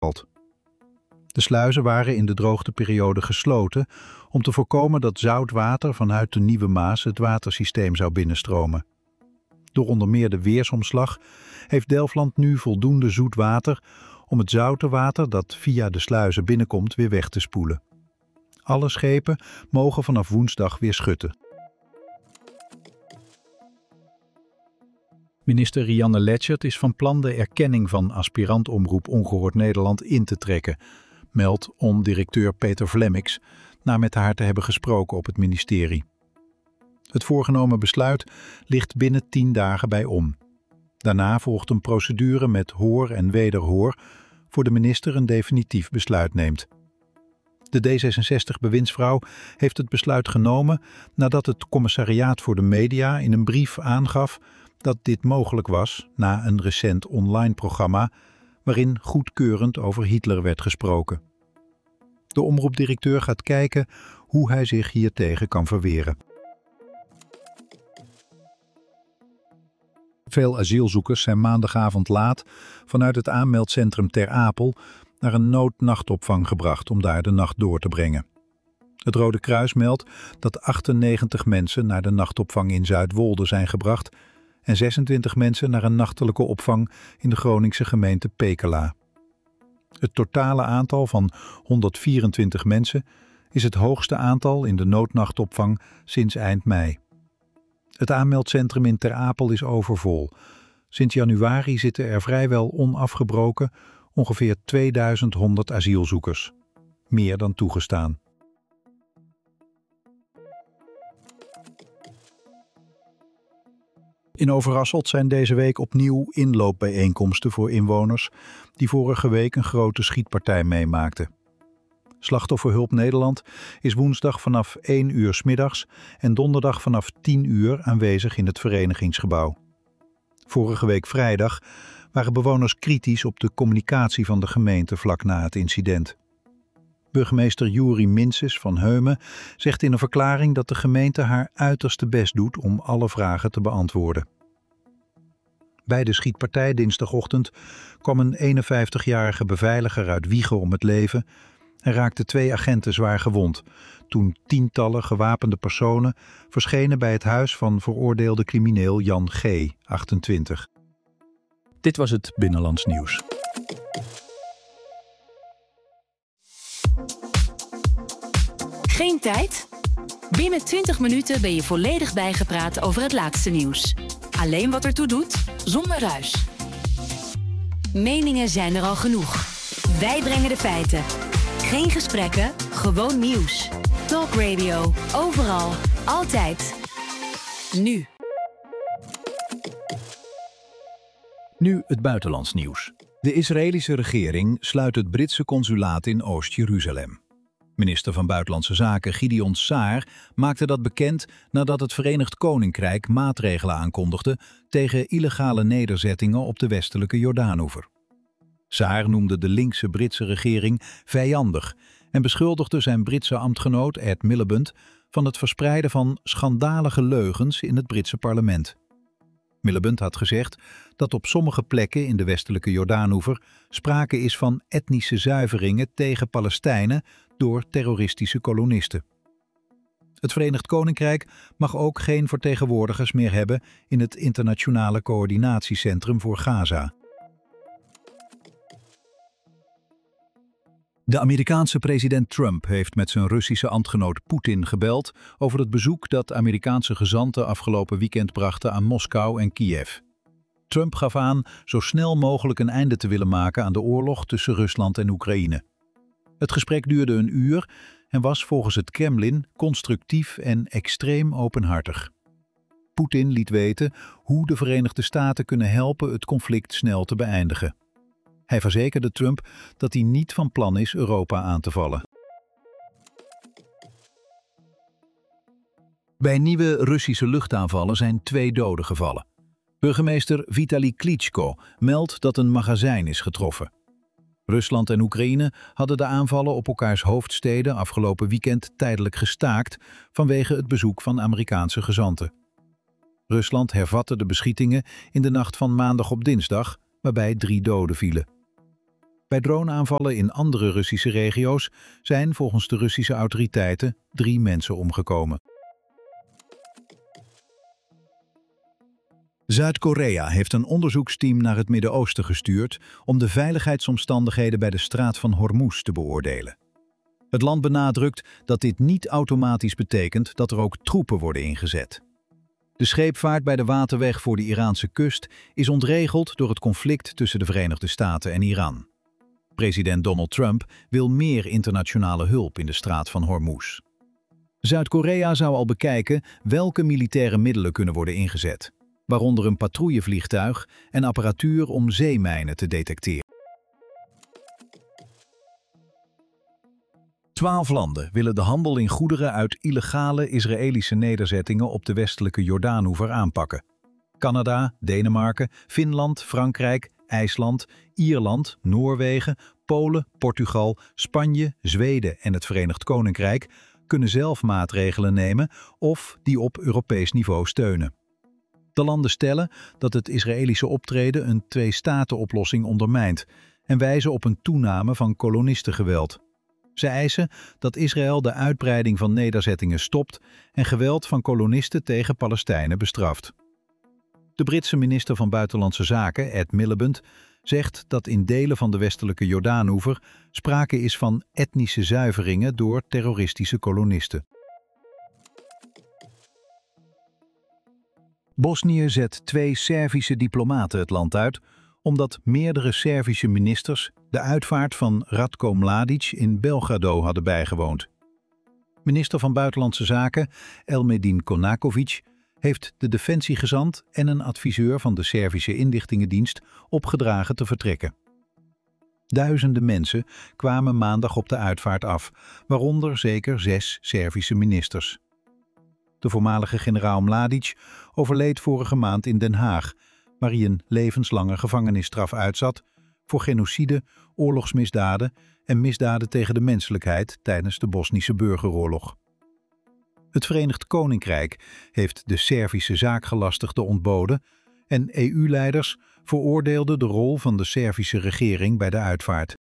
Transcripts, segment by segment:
De sluizen waren in de droogteperiode gesloten om te voorkomen dat zout water vanuit de Nieuwe Maas het watersysteem zou binnenstromen. Door onder meer de weersomslag heeft Delfland nu voldoende zoet water om het zoute water dat via de sluizen binnenkomt weer weg te spoelen. Alle schepen mogen vanaf woensdag weer schutten. Minister Rianne Letchert is van plan de erkenning van aspirant-omroep Ongehoord Nederland in te trekken, meldt ON-directeur Peter Vlemmix, na met haar te hebben gesproken op het ministerie. Het voorgenomen besluit ligt binnen 10 dagen bij OM. Daarna volgt een procedure met hoor en wederhoor voor de minister een definitief besluit neemt. De D66-bewindsvrouw heeft het besluit genomen nadat het Commissariaat voor de Media in een brief aangaf dat dit mogelijk was na een recent online programma waarin goedkeurend over Hitler werd gesproken. De omroepdirecteur gaat kijken hoe hij zich hiertegen kan verweren. Veel asielzoekers zijn maandagavond laat vanuit het aanmeldcentrum Ter Apel naar een noodnachtopvang gebracht om daar de nacht door te brengen. Het Rode Kruis meldt dat 98 mensen naar de nachtopvang in Zuidwolde zijn gebracht en 26 mensen naar een nachtelijke opvang in de Groningse gemeente Pekela. Het totale aantal van 124 mensen is het hoogste aantal in de noodnachtopvang sinds eind mei. Het aanmeldcentrum in Ter Apel is overvol. Sinds januari zitten er vrijwel onafgebroken ongeveer 2100 asielzoekers. Meer dan toegestaan. In Overasselt zijn deze week opnieuw inloopbijeenkomsten voor inwoners die vorige week een grote schietpartij meemaakten. Slachtofferhulp Nederland is woensdag vanaf 1 uur 's middags en donderdag vanaf 10 uur aanwezig in het verenigingsgebouw. Vorige week vrijdag waren bewoners kritisch op de communicatie van de gemeente vlak na het incident. Burgemeester Juri Minses van Heumen zegt in een verklaring dat de gemeente haar uiterste best doet om alle vragen te beantwoorden. Bij de schietpartij dinsdagochtend kwam een 51-jarige beveiliger uit Wijchen om het leven en raakten 2 agenten zwaar gewond toen tientallen gewapende personen verschenen bij het huis van veroordeelde crimineel Jan G., 28. Dit was het Binnenlands Nieuws. Geen tijd? Binnen 20 minuten ben je volledig bijgepraat over het laatste nieuws. Alleen wat ertoe doet, zonder ruis. Meningen zijn er al genoeg. Wij brengen de feiten. Geen gesprekken, gewoon nieuws. Talk Radio, overal, altijd. Nu. Nu het buitenlands nieuws. De Israëlische regering sluit het Britse consulaat in Oost-Jeruzalem. Minister van Buitenlandse Zaken Gideon Saar maakte dat bekend nadat het Verenigd Koninkrijk maatregelen aankondigde tegen illegale nederzettingen op de westelijke Jordaanoever. Saar noemde de linkse Britse regering vijandig en beschuldigde zijn Britse ambtgenoot Ed Miliband van het verspreiden van schandalige leugens in het Britse parlement. Miliband had gezegd dat op sommige plekken in de westelijke Jordaanoever sprake is van etnische zuiveringen tegen Palestijnen door terroristische kolonisten. Het Verenigd Koninkrijk mag ook geen vertegenwoordigers meer hebben in het Internationale Coördinatiecentrum voor Gaza. De Amerikaanse president Trump heeft met zijn Russische ambtgenoot Poetin gebeld over het bezoek dat Amerikaanse gezanten afgelopen weekend brachten aan Moskou en Kiev. Trump gaf aan zo snel mogelijk een einde te willen maken aan de oorlog tussen Rusland en Oekraïne. Het gesprek duurde 1 uur en was volgens het Kremlin constructief en extreem openhartig. Poetin liet weten hoe de Verenigde Staten kunnen helpen het conflict snel te beëindigen. Hij verzekerde Trump dat hij niet van plan is Europa aan te vallen. Bij nieuwe Russische luchtaanvallen zijn 2 doden gevallen. Burgemeester Vitali Klitschko meldt dat een magazijn is getroffen. Rusland en Oekraïne hadden de aanvallen op elkaars hoofdsteden afgelopen weekend tijdelijk gestaakt vanwege het bezoek van Amerikaanse gezanten. Rusland hervatte de beschietingen in de nacht van maandag op dinsdag, waarbij 3 doden vielen. Bij droneaanvallen in andere Russische regio's zijn volgens de Russische autoriteiten 3 mensen omgekomen. Zuid-Korea heeft een onderzoeksteam naar het Midden-Oosten gestuurd om de veiligheidsomstandigheden bij de straat van Hormuz te beoordelen. Het land benadrukt dat dit niet automatisch betekent dat er ook troepen worden ingezet. De scheepvaart bij de waterweg voor de Iraanse kust is ontregeld door het conflict tussen de Verenigde Staten en Iran. President Donald Trump wil meer internationale hulp in de straat van Hormuz. Zuid-Korea zou al bekijken welke militaire middelen kunnen worden ingezet, waaronder een patrouillevliegtuig en apparatuur om zeemijnen te detecteren. 12 landen willen de handel in goederen uit illegale Israëlische nederzettingen op de westelijke Jordaanoever aanpakken. Canada, Denemarken, Finland, Frankrijk, IJsland, Ierland, Noorwegen, Polen, Portugal, Spanje, Zweden en het Verenigd Koninkrijk kunnen zelf maatregelen nemen of die op Europees niveau steunen. De landen stellen dat het Israëlische optreden een twee-staten-oplossing ondermijnt en wijzen op een toename van kolonistengeweld. Ze eisen dat Israël de uitbreiding van nederzettingen stopt en geweld van kolonisten tegen Palestijnen bestraft. De Britse minister van Buitenlandse Zaken, Ed Miliband, zegt dat in delen van de westelijke Jordaanoever sprake is van etnische zuiveringen door terroristische kolonisten. Bosnië zet 2 Servische diplomaten het land uit, omdat meerdere Servische ministers de uitvaart van Ratko Mladic in Belgrado hadden bijgewoond. Minister van Buitenlandse Zaken Elmedin Konakovic heeft de defensiegezant en een adviseur van de Servische inlichtingendienst opgedragen te vertrekken. Duizenden mensen kwamen maandag op de uitvaart af, waaronder zeker 6 Servische ministers. De voormalige generaal Mladic overleed vorige maand in Den Haag, waar hij een levenslange gevangenisstraf uitzat voor genocide, oorlogsmisdaden en misdaden tegen de menselijkheid tijdens de Bosnische burgeroorlog. Het Verenigd Koninkrijk heeft de Servische zaakgelastigde ontboden en EU-leiders veroordeelden de rol van de Servische regering bij de uitvaart.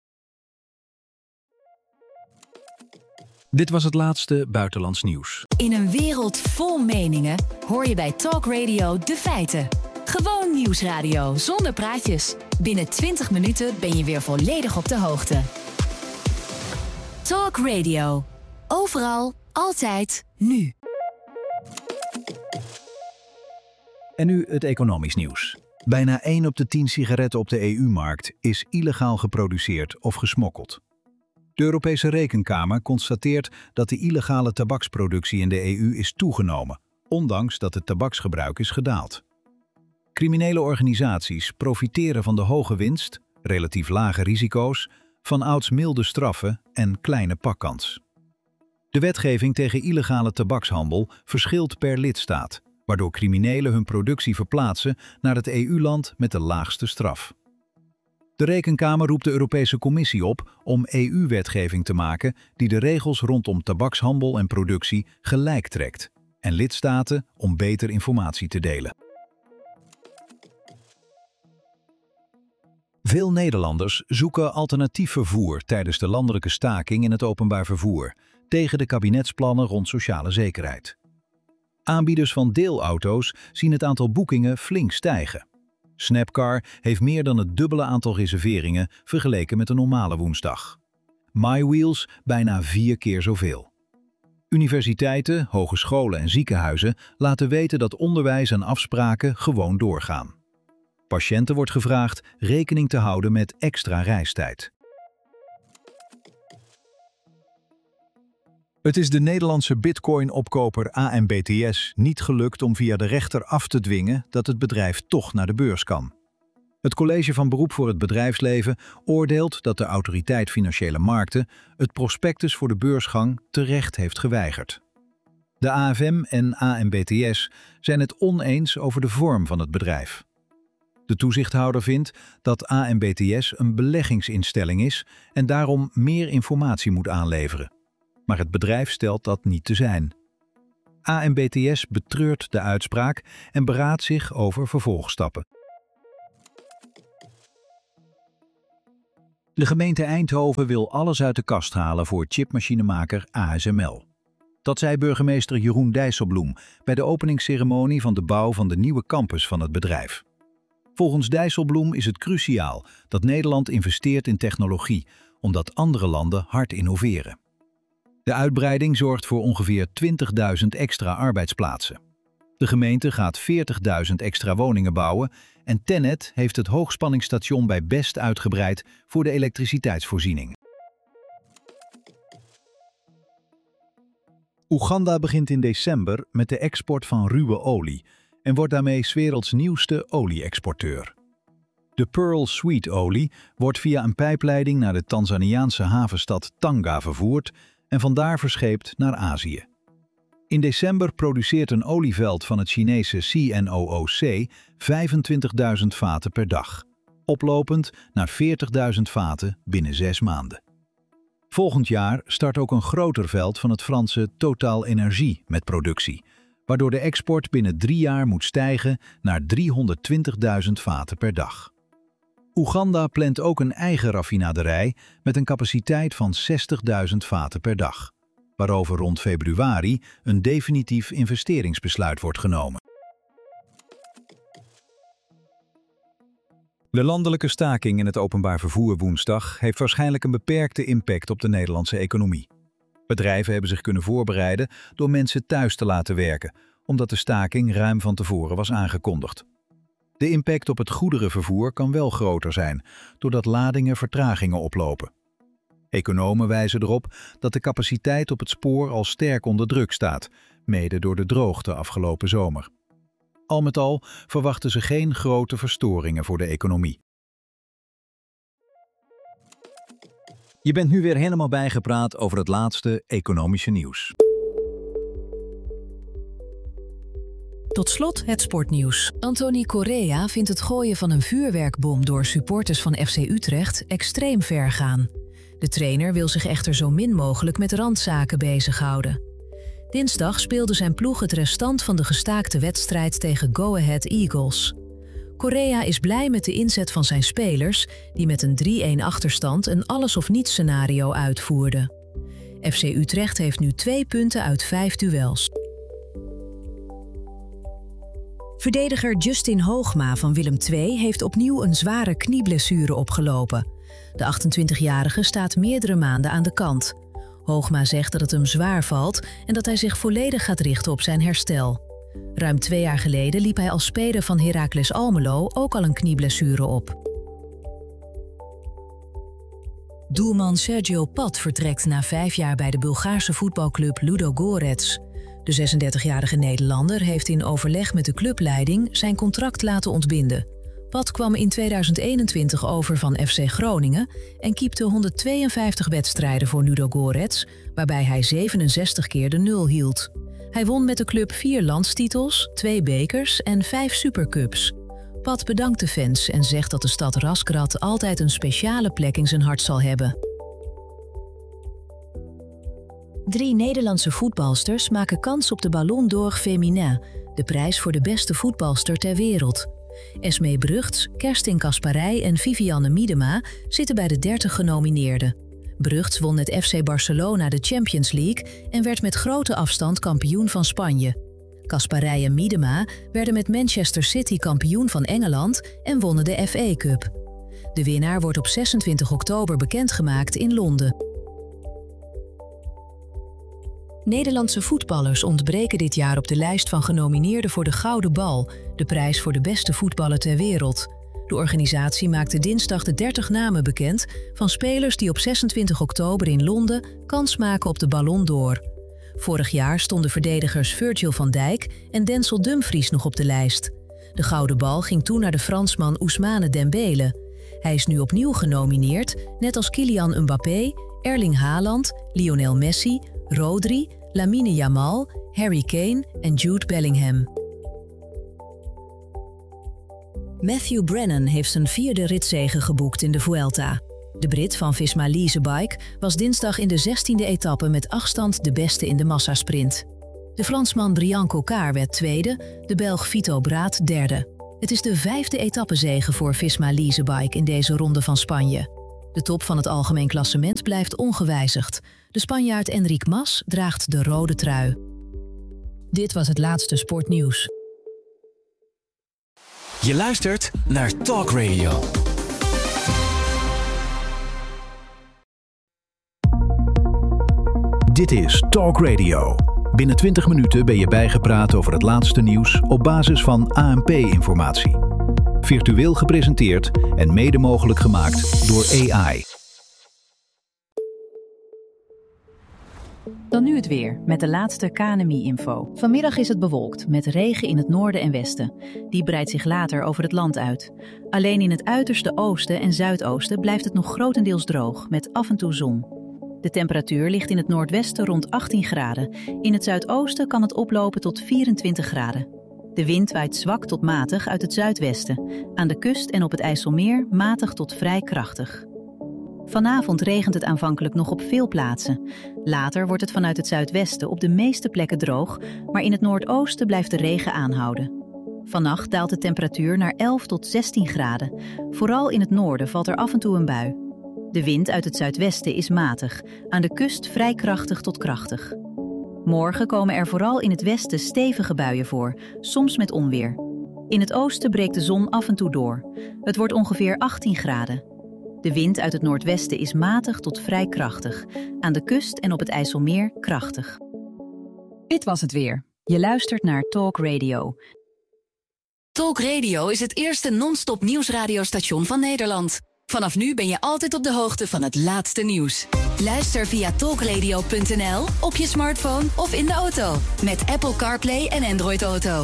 Dit was het laatste buitenlands nieuws. In een wereld vol meningen hoor je bij Talk Radio de feiten. Gewoon nieuwsradio zonder praatjes. Binnen 20 minuten ben je weer volledig op de hoogte. Talk Radio. Overal, altijd, nu. En nu het economisch nieuws. Bijna 1 op de 10 sigaretten op de EU-markt is illegaal geproduceerd of gesmokkeld. De Europese Rekenkamer constateert dat de illegale tabaksproductie in de EU is toegenomen, ondanks dat het tabaksgebruik is gedaald. Criminele organisaties profiteren van de hoge winst, relatief lage risico's, vanouds milde straffen en kleine pakkans. De wetgeving tegen illegale tabakshandel verschilt per lidstaat, waardoor criminelen hun productie verplaatsen naar het EU-land met de laagste straf. De Rekenkamer roept de Europese Commissie op om EU-wetgeving te maken die de regels rondom tabakshandel en productie gelijk trekt en lidstaten om beter informatie te delen. Veel Nederlanders zoeken alternatief vervoer tijdens de landelijke staking in het openbaar vervoer tegen de kabinetsplannen rond sociale zekerheid. Aanbieders van deelauto's zien het aantal boekingen flink stijgen. Snapcar heeft meer dan het dubbele aantal reserveringen vergeleken met een normale woensdag. MyWheels bijna 4 keer zoveel. Universiteiten, hogescholen en ziekenhuizen laten weten dat onderwijs en afspraken gewoon doorgaan. Patiënten wordt gevraagd rekening te houden met extra reistijd. Het is de Nederlandse bitcoin-opkoper AMBTS niet gelukt om via de rechter af te dwingen dat het bedrijf toch naar de beurs kan. Het College van Beroep voor het Bedrijfsleven oordeelt dat de Autoriteit Financiële Markten het prospectus voor de beursgang terecht heeft geweigerd. De AFM en AMBTS zijn het oneens over de vorm van het bedrijf. De toezichthouder vindt dat AMBTS een beleggingsinstelling is en daarom meer informatie moet aanleveren. Maar het bedrijf stelt dat niet te zijn. AMBTS betreurt de uitspraak en beraadt zich over vervolgstappen. De gemeente Eindhoven wil alles uit de kast halen voor chipmachinemaker ASML. Dat zei burgemeester Jeroen Dijsselbloem bij de openingsceremonie van de bouw van de nieuwe campus van het bedrijf. Volgens Dijsselbloem is het cruciaal dat Nederland investeert in technologie, omdat andere landen hard innoveren. De uitbreiding zorgt voor ongeveer 20.000 extra arbeidsplaatsen. De gemeente gaat 40.000 extra woningen bouwen en TenneT heeft het hoogspanningsstation bij Best uitgebreid voor de elektriciteitsvoorziening. Oeganda begint in december met de export van ruwe olie en wordt daarmee 's werelds nieuwste olie-exporteur. De Pearl Sweet olie wordt via een pijpleiding naar de Tanzaniaanse havenstad Tanga vervoerd en vandaar verscheept naar Azië. In december produceert een olieveld van het Chinese CNOOC 25.000 vaten per dag, oplopend naar 40.000 vaten binnen 6 maanden. Volgend jaar start ook een groter veld van het Franse Total Energie met productie, waardoor de export binnen 3 jaar moet stijgen naar 320.000 vaten per dag. Oeganda plant ook een eigen raffinaderij met een capaciteit van 60.000 vaten per dag, waarover rond februari een definitief investeringsbesluit wordt genomen. De landelijke staking in het openbaar vervoer woensdag heeft waarschijnlijk een beperkte impact op de Nederlandse economie. Bedrijven hebben zich kunnen voorbereiden door mensen thuis te laten werken, omdat de staking ruim van tevoren was aangekondigd. De impact op het goederenvervoer kan wel groter zijn, doordat ladingen vertragingen oplopen. Economen wijzen erop dat de capaciteit op het spoor al sterk onder druk staat, mede door de droogte afgelopen zomer. Al met al verwachten ze geen grote verstoringen voor de economie. Je bent nu weer helemaal bijgepraat over het laatste economische nieuws. Tot slot het sportnieuws. Anthony Correa vindt het gooien van een vuurwerkbom door supporters van FC Utrecht extreem ver gaan. De trainer wil zich echter zo min mogelijk met randzaken bezighouden. Dinsdag speelde zijn ploeg het restant van de gestaakte wedstrijd tegen Go Ahead Eagles. Correa is blij met de inzet van zijn spelers, die met een 3-1 achterstand een alles-of-niets scenario uitvoerden. FC Utrecht heeft nu 2 punten uit 5 duels. Verdediger Justin Hoogma van Willem II heeft opnieuw een zware knieblessure opgelopen. De 28-jarige staat meerdere maanden aan de kant. Hoogma zegt dat het hem zwaar valt en dat hij zich volledig gaat richten op zijn herstel. Ruim 2 jaar geleden liep hij als speler van Heracles Almelo ook al een knieblessure op. Doelman Sergio Pat vertrekt na 5 jaar bij de Bulgaarse voetbalclub Ludogorets. De 36-jarige Nederlander heeft in overleg met de clubleiding zijn contract laten ontbinden. Pat kwam in 2021 over van FC Groningen en keepte 152 wedstrijden voor Ludogorets, waarbij hij 67 keer de 0 hield. Hij won met de club 4 landstitels, 2 bekers en 5 supercups. Pat bedankt de fans en zegt dat de stad Razgrad altijd een speciale plek in zijn hart zal hebben. 3 Nederlandse voetbalsters maken kans op de Ballon d'Or Féminin, de prijs voor de beste voetbalster ter wereld. Esmee Brugts, Kerstin Kasparij en Vivianne Miedema zitten bij de 30 genomineerden. Brugts won met FC Barcelona de Champions League en werd met grote afstand kampioen van Spanje. Kasparij en Miedema werden met Manchester City kampioen van Engeland en wonnen de FA Cup. De winnaar wordt op 26 oktober bekendgemaakt in Londen. Nederlandse voetballers ontbreken dit jaar op de lijst van genomineerden voor de Gouden Bal, de prijs voor de beste voetballer ter wereld. De organisatie maakte dinsdag de 30 namen bekend van spelers die op 26 oktober in Londen kans maken op de Ballon d'Or. Vorig jaar stonden verdedigers Virgil van Dijk en Denzel Dumfries nog op de lijst. De Gouden Bal ging toen naar de Fransman Ousmane Dembele. Hij is nu opnieuw genomineerd, net als Kylian Mbappé, Erling Haaland, Lionel Messi, Rodri, Lamine Yamal, Harry Kane en Jude Bellingham. Matthew Brennan heeft zijn 4e ritzege geboekt in de Vuelta. De Brit van Visma Leasebike was dinsdag in de 16e etappe met afstand de beste in de massasprint. De Fransman Brian Cocard werd 2e, de Belg Vito Braat 3e. Het is de 5e etappezege voor Visma Leasebike in deze ronde van Spanje. De De top van het algemeen klassement blijft ongewijzigd. De Spanjaard Enric Mas draagt de rode trui. Dit was het laatste sportnieuws. Je luistert naar Talk Radio. Dit is Talk Radio. Binnen 20 minuten ben je bijgepraat over het laatste nieuws op basis van ANP-informatie. Virtueel gepresenteerd en mede mogelijk gemaakt door AI. Dan nu het weer, met de laatste KNMI-info. Vanmiddag is het bewolkt, met regen in het noorden en westen. Die breidt zich later over het land uit. Alleen in het uiterste oosten en zuidoosten blijft het nog grotendeels droog, met af en toe zon. De temperatuur ligt in het noordwesten rond 18 graden. In het zuidoosten kan het oplopen tot 24 graden. De wind waait zwak tot matig uit het zuidwesten. Aan de kust en op het IJsselmeer matig tot vrij krachtig. Vanavond regent het aanvankelijk nog op veel plaatsen. Later wordt het vanuit het zuidwesten op de meeste plekken droog, maar in het noordoosten blijft de regen aanhouden. Vannacht daalt de temperatuur naar 11 tot 16 graden. Vooral in het noorden valt er af en toe een bui. De wind uit het zuidwesten is matig, aan de kust vrij krachtig tot krachtig. Morgen komen er vooral in het westen stevige buien voor, soms met onweer. In het oosten breekt de zon af en toe door. Het wordt ongeveer 18 graden. De wind uit het noordwesten is matig tot vrij krachtig. Aan de kust en op het IJsselmeer krachtig. Dit was het weer. Je luistert naar Talk Radio. Talk Radio is het eerste non-stop nieuwsradiostation van Nederland. Vanaf nu ben je altijd op de hoogte van het laatste nieuws. Luister via talkradio.nl, op je smartphone of in de auto. Met Apple CarPlay en Android Auto.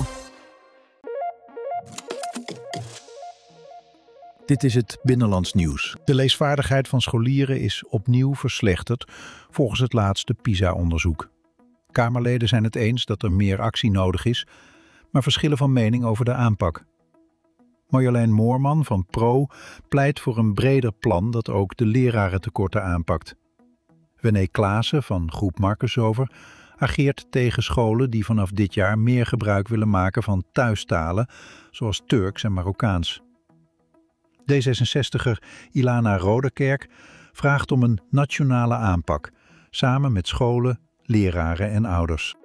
Dit is het binnenlands nieuws. De leesvaardigheid van scholieren is opnieuw verslechterd volgens het laatste PISA-onderzoek. Kamerleden zijn het eens dat er meer actie nodig is, maar verschillen van mening over de aanpak. Marjolein Moorman van PRO pleit voor een breder plan dat ook de lerarentekorten aanpakt. René Klaassen van Groep Markusover ageert tegen scholen die vanaf dit jaar meer gebruik willen maken van thuistalen, zoals Turks en Marokkaans. D66er Ilana Rodekerk vraagt om een nationale aanpak, samen met scholen, leraren en ouders.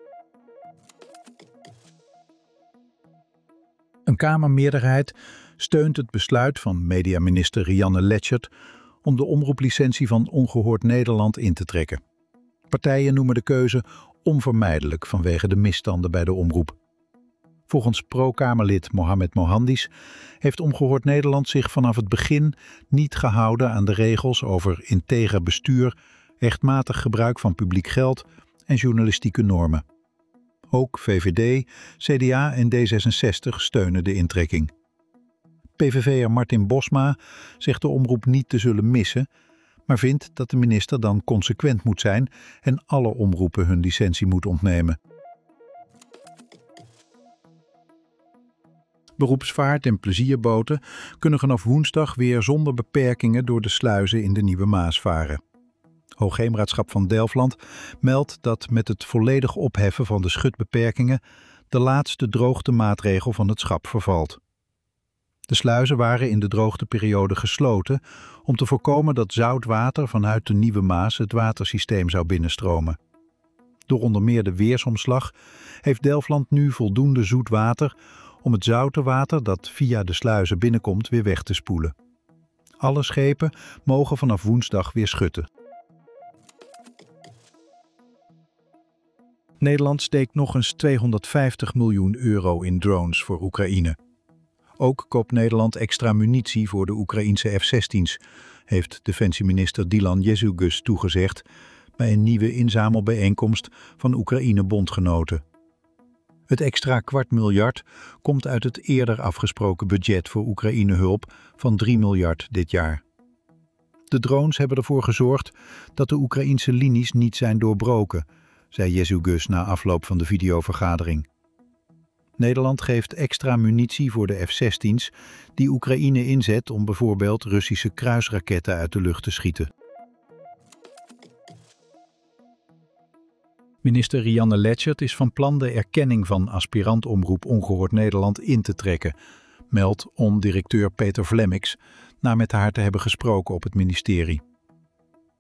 Een Kamermeerderheid steunt het besluit van mediaminister Rianne Letchert om de omroeplicentie van Ongehoord Nederland in te trekken. Partijen noemen de keuze onvermijdelijk vanwege de misstanden bij de omroep. Volgens pro-Kamerlid Mohamed Mohandis heeft Ongehoord Nederland zich vanaf het begin niet gehouden aan de regels over integer bestuur, rechtmatig gebruik van publiek geld en journalistieke normen. Ook VVD, CDA en D66 steunen de intrekking. PVV'er Martin Bosma zegt de omroep niet te zullen missen, maar vindt dat de minister dan consequent moet zijn en alle omroepen hun licentie moet ontnemen. Beroepsvaart en plezierboten kunnen vanaf woensdag weer zonder beperkingen door de sluizen in de Nieuwe Maas varen. Hoogheemraadschap van Delfland meldt dat met het volledig opheffen van de schutbeperkingen de laatste droogtemaatregel van het schap vervalt. De sluizen waren in de droogteperiode gesloten om te voorkomen dat zout water vanuit de Nieuwe Maas het watersysteem zou binnenstromen. Door onder meer de weersomslag heeft Delfland nu voldoende zoet water om het zoute water dat via de sluizen binnenkomt weer weg te spoelen. Alle schepen mogen vanaf woensdag weer schutten. Nederland steekt nog eens €250 miljoen in drones voor Oekraïne. Ook koopt Nederland extra munitie voor de Oekraïense F-16's, heeft defensieminister Dylan Jezugus toegezegd bij een nieuwe inzamelbijeenkomst van Oekraïne-bondgenoten. Het extra $250 miljoen komt uit het eerder afgesproken budget voor Oekraïne-hulp van $3 miljard dit jaar. De drones hebben ervoor gezorgd dat de Oekraïense linies niet zijn doorbroken, zei Jezugus na afloop van de videovergadering. Nederland geeft extra munitie voor de F-16's die Oekraïne inzet om bijvoorbeeld Russische kruisraketten uit de lucht te schieten. Minister Rianne Letchert is van plan de erkenning van aspirantomroep Ongehoord Nederland in te trekken, meldt ON-directeur Peter Vlemmix, na met haar te hebben gesproken op het ministerie.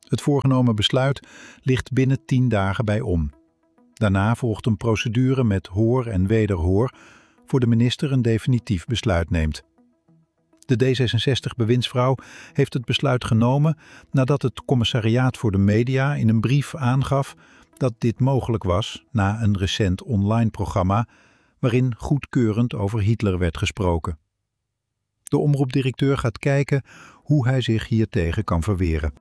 Het voorgenomen besluit ligt binnen 10 dagen bij om. Daarna volgt een procedure met hoor en wederhoor voor de minister een definitief besluit neemt. De D66-bewindsvrouw heeft het besluit genomen nadat het Commissariaat voor de Media in een brief aangaf dat dit mogelijk was na een recent online programma waarin goedkeurend over Hitler werd gesproken. De omroepdirecteur gaat kijken hoe hij zich hiertegen kan verweren.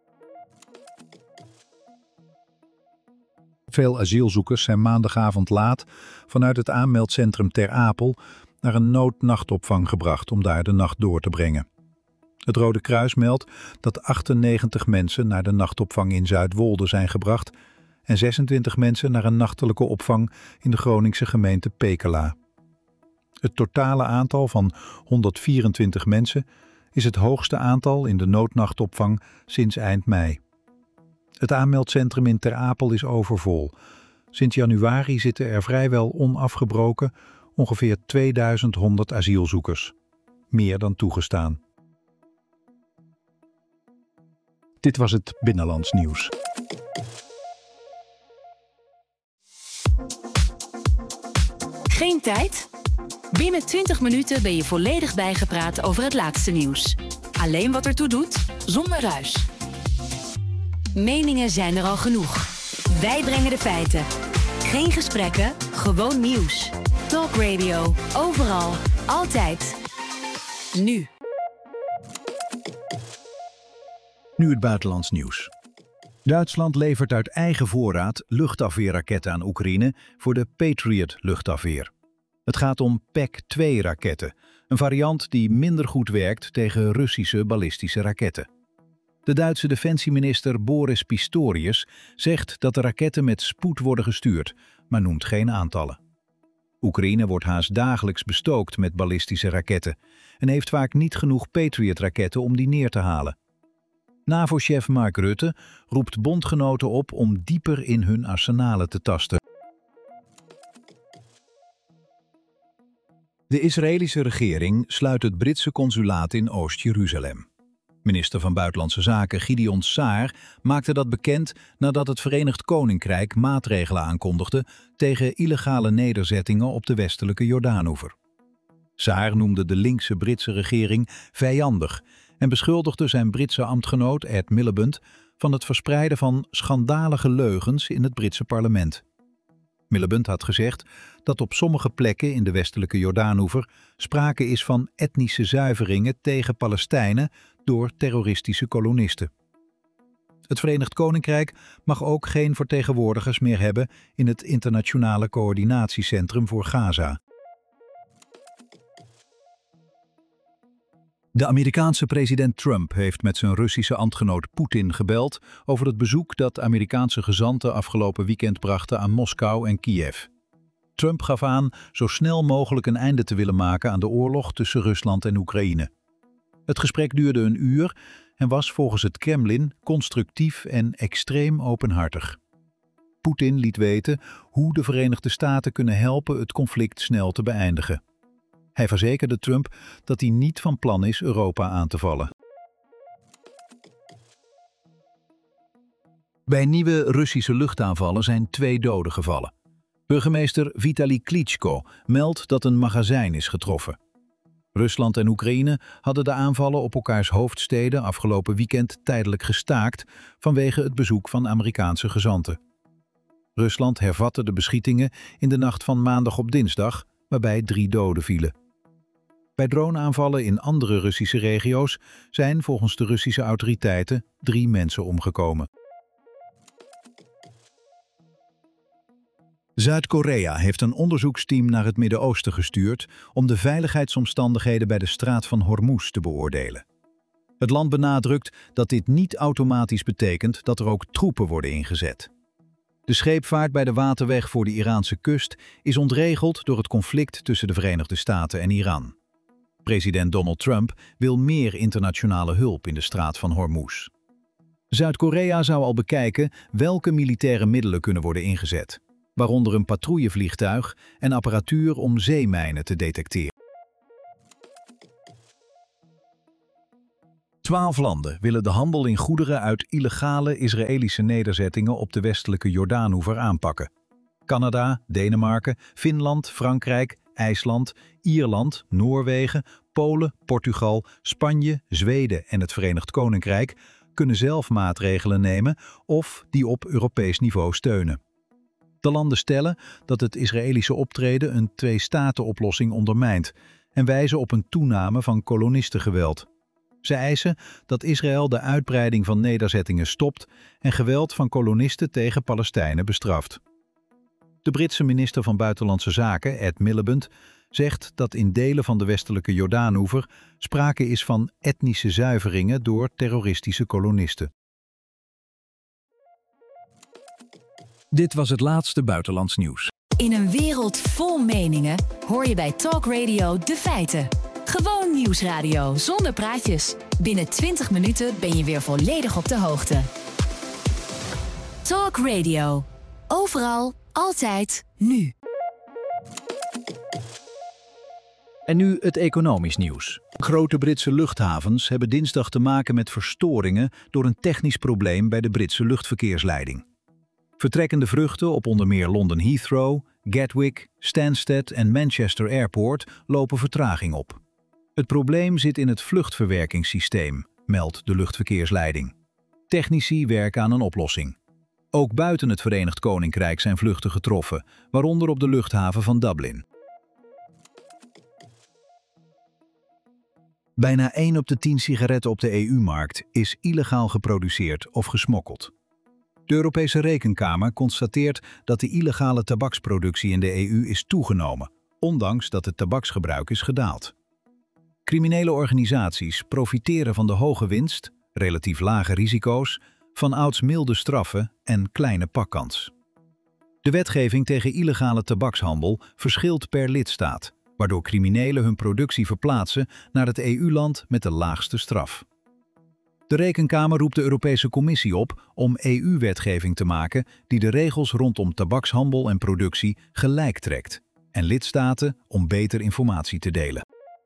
Veel asielzoekers zijn maandagavond laat vanuit het aanmeldcentrum Ter Apel naar een noodnachtopvang gebracht om daar de nacht door te brengen. Het Rode Kruis meldt dat 98 mensen naar de nachtopvang in Zuidwolde zijn gebracht en 26 mensen naar een nachtelijke opvang in de Groningse gemeente Pekela. Het totale aantal van 124 mensen is het hoogste aantal in de noodnachtopvang sinds eind mei. Het aanmeldcentrum in Ter Apel is overvol. Sinds januari zitten er vrijwel onafgebroken ongeveer 2100 asielzoekers. Meer dan toegestaan. Dit was het Binnenlands Nieuws. Geen tijd? Binnen 20 minuten ben je volledig bijgepraat over het laatste nieuws. Alleen wat ertoe doet, zonder ruis. Meningen zijn er al genoeg. Wij brengen de feiten. Geen gesprekken, gewoon nieuws. Talk Radio, overal, altijd. Nu. Nu het buitenlands nieuws. Duitsland levert uit eigen voorraad luchtafweerraketten aan Oekraïne voor de Patriot luchtafweer. Het gaat om PAC-2-raketten, een variant die minder goed werkt tegen Russische ballistische raketten. De Duitse defensieminister Boris Pistorius zegt dat de raketten met spoed worden gestuurd, maar noemt geen aantallen. Oekraïne wordt haast dagelijks bestookt met ballistische raketten en heeft vaak niet genoeg Patriot-raketten om die neer te halen. NAVO-chef Mark Rutte roept bondgenoten op om dieper in hun arsenalen te tasten. De Israëlische regering sluit het Britse consulaat in Oost-Jeruzalem. Minister van Buitenlandse Zaken Gideon Saar maakte dat bekend nadat het Verenigd Koninkrijk maatregelen aankondigde tegen illegale nederzettingen op de westelijke Jordaanoever. Saar noemde de linkse Britse regering vijandig en beschuldigde zijn Britse ambtgenoot Ed Miliband van het verspreiden van schandalige leugens in het Britse parlement. Miliband had gezegd dat op sommige plekken in de westelijke Jordaanoever sprake is van etnische zuiveringen tegen Palestijnen door terroristische kolonisten. Het Verenigd Koninkrijk mag ook geen vertegenwoordigers meer hebben in het internationale coördinatiecentrum voor Gaza. De Amerikaanse president Trump heeft met zijn Russische ambtgenoot Poetin gebeld over het bezoek dat Amerikaanse gezanten afgelopen weekend brachten aan Moskou en Kiev. Trump gaf aan zo snel mogelijk een einde te willen maken aan de oorlog tussen Rusland en Oekraïne. Het gesprek duurde een uur en was volgens het Kremlin constructief en extreem openhartig. Poetin liet weten hoe de Verenigde Staten kunnen helpen het conflict snel te beëindigen. Hij verzekerde Trump dat hij niet van plan is Europa aan te vallen. Bij nieuwe Russische luchtaanvallen zijn 2 doden gevallen. Burgemeester Vitali Klitschko meldt dat een magazijn is getroffen. Rusland en Oekraïne hadden de aanvallen op elkaars hoofdsteden afgelopen weekend tijdelijk gestaakt vanwege het bezoek van Amerikaanse gezanten. Rusland hervatte de beschietingen in de nacht van maandag op dinsdag, waarbij 3 doden vielen. Bij droneaanvallen in andere Russische regio's zijn volgens de Russische autoriteiten 3 mensen omgekomen. Zuid-Korea heeft een onderzoeksteam naar het Midden-Oosten gestuurd om de veiligheidsomstandigheden bij de straat van Hormuz te beoordelen. Het land benadrukt dat dit niet automatisch betekent dat er ook troepen worden ingezet. De scheepvaart bij de waterweg voor de Iraanse kust is ontregeld door het conflict tussen de Verenigde Staten en Iran. President Donald Trump wil meer internationale hulp in de straat van Hormuz. Zuid-Korea zou al bekijken welke militaire middelen kunnen worden ingezet, waaronder een patrouillevliegtuig en apparatuur om zeemijnen te detecteren. 12 landen willen de handel in goederen uit illegale Israëlische nederzettingen op de westelijke Jordaanoever aanpakken. Canada, Denemarken, Finland, Frankrijk, IJsland, Ierland, Noorwegen, Polen, Portugal, Spanje, Zweden en het Verenigd Koninkrijk kunnen zelf maatregelen nemen of die op Europees niveau steunen. De landen stellen dat het Israëlische optreden een twee-staten-oplossing ondermijnt en wijzen op een toename van kolonistengeweld. Ze eisen dat Israël de uitbreiding van nederzettingen stopt en geweld van kolonisten tegen Palestijnen bestraft. De Britse minister van Buitenlandse Zaken, Ed Miliband, zegt dat in delen van de westelijke Jordaanoever sprake is van etnische zuiveringen door terroristische kolonisten. Dit was het laatste buitenlands nieuws. In een wereld vol meningen hoor je bij Talk Radio de feiten. Gewoon nieuwsradio zonder praatjes. Binnen 20 minuten ben je weer volledig op de hoogte. Talk Radio. Overal, altijd, nu. En nu het economisch nieuws. Grote Britse luchthavens hebben dinsdag te maken met verstoringen door een technisch probleem bij de Britse luchtverkeersleiding. Vertrekkende vluchten op onder meer London Heathrow, Gatwick, Stansted en Manchester Airport lopen vertraging op. Het probleem zit in het vluchtverwerkingssysteem, meldt de luchtverkeersleiding. Technici werken aan een oplossing. Ook buiten het Verenigd Koninkrijk zijn vluchten getroffen, waaronder op de luchthaven van Dublin. Bijna 1 op de 10 sigaretten op de EU-markt is illegaal geproduceerd of gesmokkeld. De Europese Rekenkamer constateert dat de illegale tabaksproductie in de EU is toegenomen, ondanks dat het tabaksgebruik is gedaald. Criminele organisaties profiteren van de hoge winst, relatief lage risico's, vanouds milde straffen en kleine pakkans. De wetgeving tegen illegale tabakshandel verschilt per lidstaat, waardoor criminelen hun productie verplaatsen naar het EU-land met de laagste straf. De Rekenkamer roept de Europese Commissie op om EU-wetgeving te maken die de regels rondom tabakshandel en productie gelijk trekt en lidstaten om beter informatie te delen.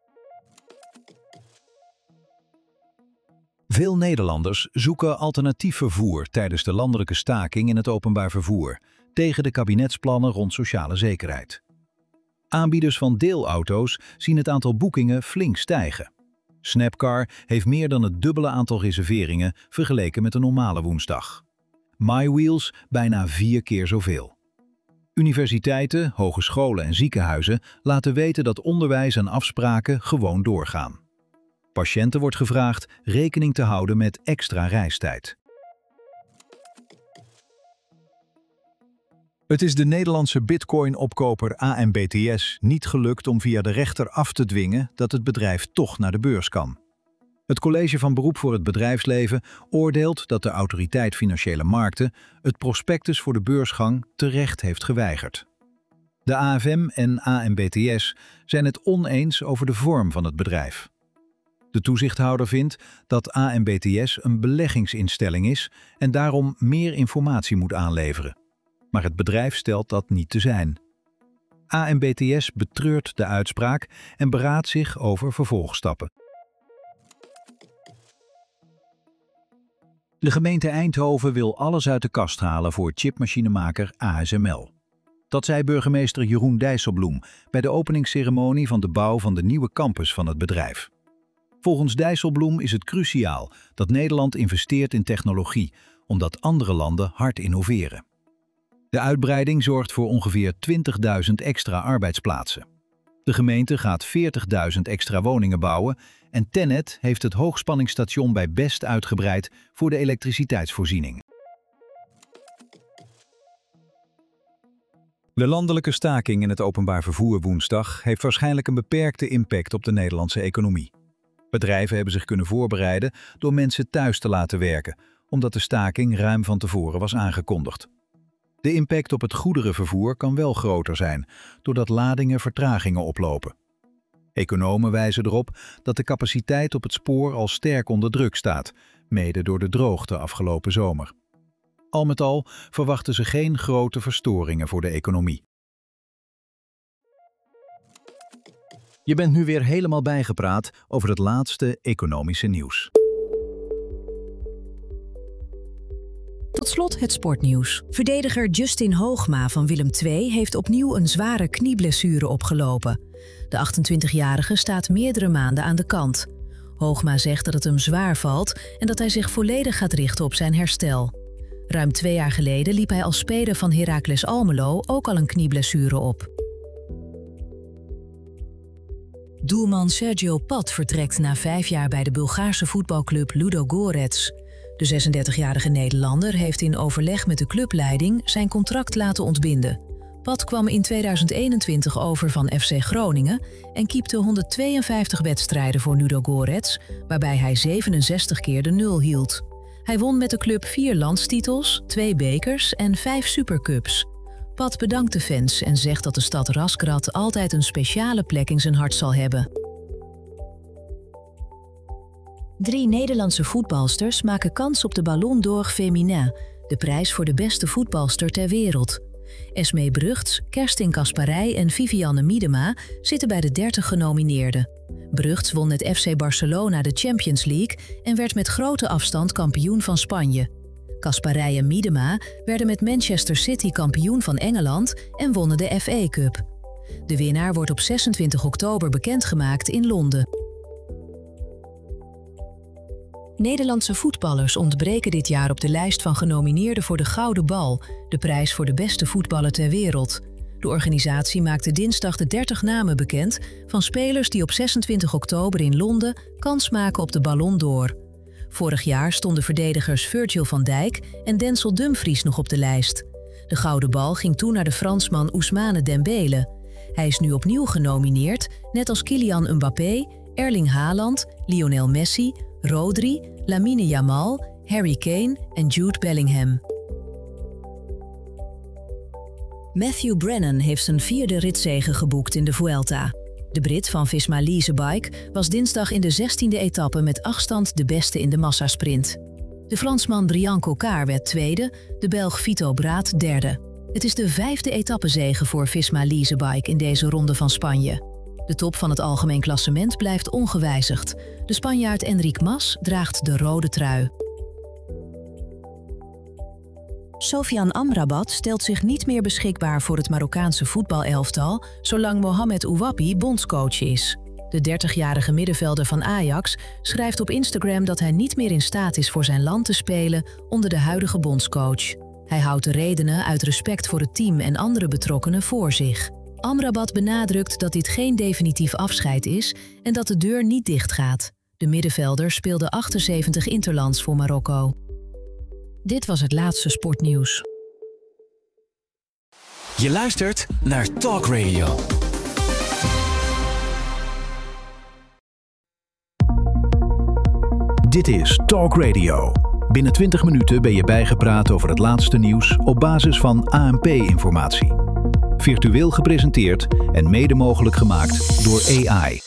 Veel Nederlanders zoeken alternatief vervoer tijdens de landelijke staking in het openbaar vervoer tegen de kabinetsplannen rond sociale zekerheid. Aanbieders van deelauto's zien het aantal boekingen flink stijgen. Snapcar heeft meer dan het dubbele aantal reserveringen vergeleken met een normale woensdag. MyWheels bijna 4 keer zoveel. Universiteiten, hogescholen en ziekenhuizen laten weten dat onderwijs en afspraken gewoon doorgaan. Patiënten wordt gevraagd rekening te houden met extra reistijd. Het is de Nederlandse bitcoin-opkoper AMBTS niet gelukt om via de rechter af te dwingen dat het bedrijf toch naar de beurs kan. Het College van Beroep voor het Bedrijfsleven oordeelt dat de Autoriteit Financiële Markten het prospectus voor de beursgang terecht heeft geweigerd. De AFM en AMBTS zijn het oneens over de vorm van het bedrijf. De toezichthouder vindt dat AMBTS een beleggingsinstelling is en daarom meer informatie moet aanleveren. Maar het bedrijf stelt dat niet te zijn. AMBTS betreurt de uitspraak en beraadt zich over vervolgstappen. De gemeente Eindhoven wil alles uit de kast halen voor chipmachinemaker ASML. Dat zei burgemeester Jeroen Dijsselbloem bij de openingsceremonie van de bouw van de nieuwe campus van het bedrijf. Volgens Dijsselbloem is het cruciaal dat Nederland investeert in technologie, omdat andere landen hard innoveren. De uitbreiding zorgt voor ongeveer 20.000 extra arbeidsplaatsen. De gemeente gaat 40.000 extra woningen bouwen en TenneT heeft het hoogspanningsstation bij Best uitgebreid voor de elektriciteitsvoorziening. De landelijke staking in het openbaar vervoer woensdag heeft waarschijnlijk een beperkte impact op de Nederlandse economie. Bedrijven hebben zich kunnen voorbereiden door mensen thuis te laten werken, omdat de staking ruim van tevoren was aangekondigd. De impact op het goederenvervoer kan wel groter zijn, doordat ladingen vertragingen oplopen. Economen wijzen erop dat de capaciteit op het spoor al sterk onder druk staat, mede door de droogte afgelopen zomer. Al met al verwachten ze geen grote verstoringen voor de economie. Je bent nu weer helemaal bijgepraat over het laatste economische nieuws. Tot slot het sportnieuws. Verdediger Justin Hoogma van Willem II heeft opnieuw een zware knieblessure opgelopen. De 28-jarige staat meerdere maanden aan de kant. Hoogma zegt dat het hem zwaar valt en dat hij zich volledig gaat richten op zijn herstel. Ruim 2 jaar geleden liep hij als speler van Heracles Almelo ook al een knieblessure op. Doelman Sergio Pat vertrekt na 5 jaar bij de Bulgaarse voetbalclub Ludogorets. De 36-jarige Nederlander heeft in overleg met de clubleiding zijn contract laten ontbinden. Pat kwam in 2021 over van FC Groningen en keepte 152 wedstrijden voor Ludogorets, waarbij hij 67 keer de 0 hield. Hij won met de club 4 landstitels, 2 bekers en 5 supercups. Pat bedankt de fans en zegt dat de stad Razgrad altijd een speciale plek in zijn hart zal hebben. 3 Nederlandse voetbalsters maken kans op de Ballon d'Or Féminin, de prijs voor de beste voetbalster ter wereld. Esmee Brugts, Kerstin Kasparij en Vivianne Miedema zitten bij de 30 genomineerden. Brugts won met FC Barcelona de Champions League en werd met grote afstand kampioen van Spanje. Kasparij en Miedema werden met Manchester City kampioen van Engeland en wonnen de FA Cup. De winnaar wordt op 26 oktober bekendgemaakt in Londen. Nederlandse voetballers ontbreken dit jaar op de lijst van genomineerden voor de Gouden Bal, de prijs voor de beste voetballer ter wereld. De organisatie maakte dinsdag de 30 namen bekend van spelers die op 26 oktober in Londen kans maken op de Ballon d'Or. Vorig jaar stonden verdedigers Virgil van Dijk en Denzel Dumfries nog op de lijst. De Gouden Bal ging toen naar de Fransman Ousmane Dembele. Hij is nu opnieuw genomineerd, net als Kylian Mbappé, Erling Haaland, Lionel Messi, Rodri, Lamine Yamal, Harry Kane en Jude Bellingham. Matthew Brennan heeft zijn 4e ritzege geboekt in de Vuelta. De Brit van Visma Leasebike was dinsdag in de 16e etappe met afstand de beste in de massasprint. De Fransman Brian Cocard werd 2e, de Belg Vito Braat 3e. Het is de 5e etappezege voor Visma Leasebike in deze ronde van Spanje. De top van het algemeen klassement blijft ongewijzigd. De Spanjaard Enric Mas draagt de rode trui. Sofian Amrabat stelt zich niet meer beschikbaar voor het Marokkaanse voetbalelftal zolang Mohamed Ouabi bondscoach is. De 30-jarige middenvelder van Ajax schrijft op Instagram dat hij niet meer in staat is voor zijn land te spelen onder de huidige bondscoach. Hij houdt de redenen uit respect voor het team en andere betrokkenen voor zich. Amrabat benadrukt dat dit geen definitief afscheid is en dat de deur niet dichtgaat. De middenvelder speelde 78 interlands voor Marokko. Dit was het laatste sportnieuws. Je luistert naar Talk Radio. Dit is Talk Radio. Binnen 20 minuten ben je bijgepraat over het laatste nieuws op basis van ANP-informatie. Virtueel gepresenteerd en mede mogelijk gemaakt door AI.